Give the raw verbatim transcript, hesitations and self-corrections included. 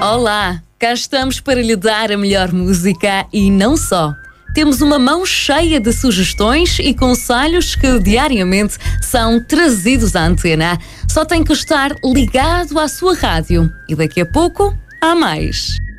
Olá, cá estamos para lhe dar a melhor música e não só. Temos uma mão cheia de sugestões e conselhos que diariamente são trazidos à antena. Só tem que estar ligado à sua rádio e daqui a pouco há mais.